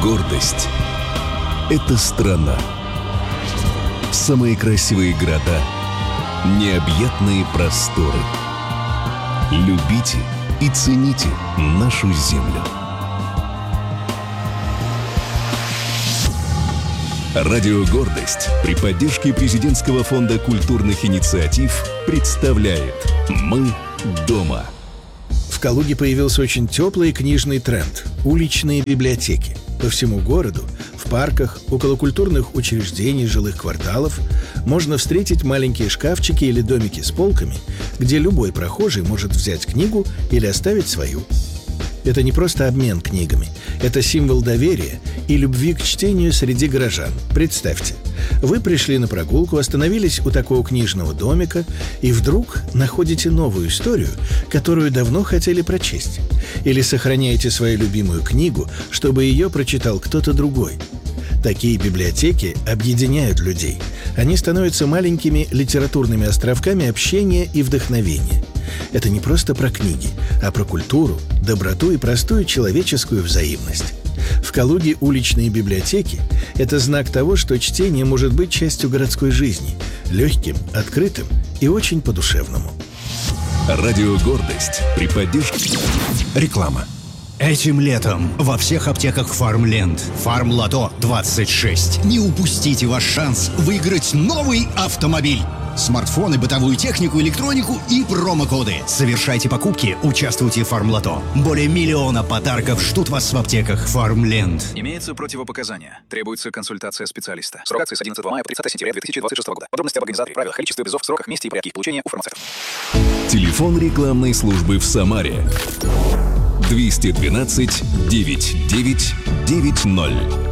Гордость — это страна. Самые красивые города, необъятные просторы. Любите и цените нашу землю. Радио «Гордость» при поддержке Президентского фонда культурных инициатив представляет «Мы дома». В Калуге появился очень теплый книжный тренд – уличные библиотеки. По всему городу, в парках, около культурных учреждений, жилых кварталов можно встретить маленькие шкафчики или домики с полками, где любой прохожий может взять книгу или оставить свою. Это не просто обмен книгами, это символ доверия и любви к чтению среди горожан. Представьте, вы пришли на прогулку, остановились у такого книжного домика и вдруг находите новую историю, которую давно хотели прочесть. Или сохраняете свою любимую книгу, чтобы ее прочитал кто-то другой. Такие библиотеки объединяют людей. Они становятся маленькими литературными островками общения и вдохновения. Это не просто про книги, а про культуру, доброту и простую человеческую взаимность. В Калуге уличные библиотеки – это знак того, что чтение может быть частью городской жизни, легким, открытым и очень по-душевному. Радио «Гордость» при поддержке... Реклама. Этим летом во всех аптеках Фармленд Фармлото 26. Не упустите ваш шанс выиграть новый автомобиль. Смартфоны, бытовую технику, электронику и промокоды. Совершайте покупки, участвуйте в Фармлото. Более 1 миллиона подарков ждут вас в аптеках Фармленд. Имеются противопоказания. Требуется консультация специалиста. Срок акции с 11 мая по 30 сентября 2026 года. Подробности об организаторе, правилах, количестве призов, сроках, месте и порядке их получения у фармацевтов. Телефон рекламной службы в Самаре 212 9990.